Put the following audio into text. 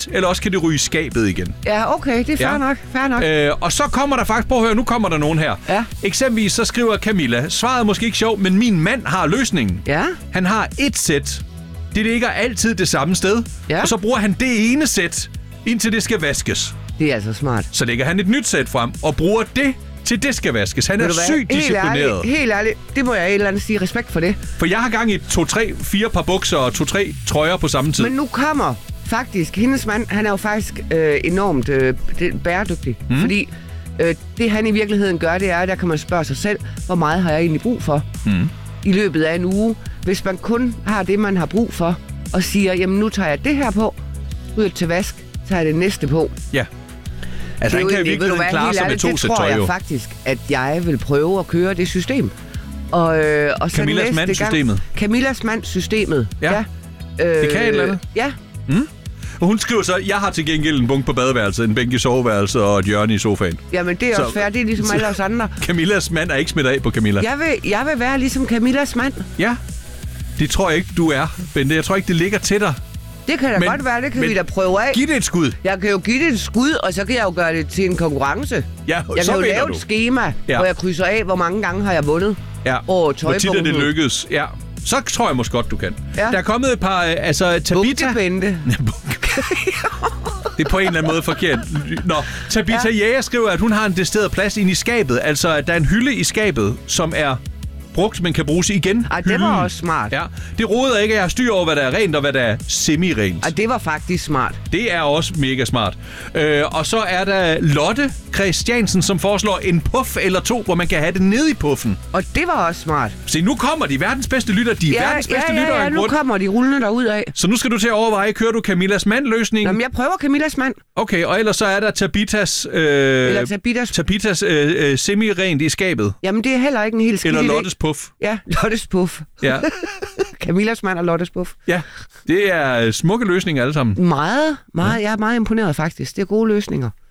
fint, eller også kan det ryge i skabet igen. Ja, okay, det er fair nok. Og så kommer der faktisk, prøv at høre, nu kommer der nogen her. Ja. Eksempelvis så skriver Camilla, svaret er måske ikke sjovt, men min mand har løsningen. Ja. Han har et sæt. Det ligger altid det samme sted. Ja. Og så bruger han det ene sæt, indtil det skal vaskes. Det er altså smart. Så lægger han et nyt sæt frem, og bruger det, til det skal vaskes. Han er sygt disciplineret. Helt ærligt, det må jeg et eller andet sige. Respekt for det. For jeg har gang i 2, 3, 4 par bukser og 2, 3 trøjer på samme tid. Men nu kommer faktisk, hendes mand, han er jo faktisk enormt bæredygtig. Fordi det han i virkeligheden gør, det er, der kan man spørge sig selv, hvor meget har jeg egentlig brug for i løbet af en uge. Hvis man kun har det, man har brug for, og siger, jamen nu tager jeg det her på, ryger til vask, tager jeg det næste på. Ja. Altså, han kan virkelig klare sig med 2 sæt tøj. Det tror jeg faktisk, at jeg vil prøve at køre det system. Og så Camillas mand-systemet. Camillas mand-systemet, ja. Det kan et eller andet. Ja. Og hun skriver så, jeg har til gengæld en bunke på badeværelset, en bænk i soveværelset og et hjørne i sofaen. Jamen, det er også fair. Det er ligesom alle os andre. Camillas mand er ikke smidt af på Camilla. Jeg vil være ligesom Camillas mand. Ja. Det tror jeg ikke, du er, Bente. Jeg tror ikke, det ligger til dig. Det kan da godt være, det kan vi da prøve af. Giv det et skud. Jeg kan jo give det et skud, og så kan jeg jo gøre det til en konkurrence. Ja, jeg kan jo lave et schema, hvor jeg krydser af, hvor mange gange har jeg vundet. Ja, hvor tit er det lykkedes. Ja, så tror jeg måske godt, du kan. Ja. Der er kommet et par, Tabita... Bunkebente. Det er på en eller anden måde forkert. Nå, Tabita Jæger skriver, at hun har en decideret plads inde i skabet. Altså, at der er en hylde i skabet, som er brugt, men kan bruges igen. Ej, det var også smart. Ja, det råder ikke, at jeg har styr over, hvad der er rent og hvad der er semi-rent. Ej, det var faktisk smart. Det er også mega smart. Og så er der Lotte Christiansen, som foreslår en puff eller 2, hvor man kan have det nede i puffen. Og det var også smart. Se, nu kommer de verdens bedste lytter. De er verdens bedste lytter. Ja, nu kommer de rullende derudad. Så nu skal du til at overveje, kører du Camillas mand-løsningen? Jamen, jeg prøver Camillas mand. Okay, og ellers så er der Tabitas... Tabitas semi-rent i skabet. Jamen, det er heller ikke en helt skidt. Eller Lottes puff. Ja, Lottes puff. Ja. Camillas mand og Lottes puff. Ja, det er smukke løsninger alle sammen. Meget. Jeg er meget imponeret faktisk. Det er gode løsninger.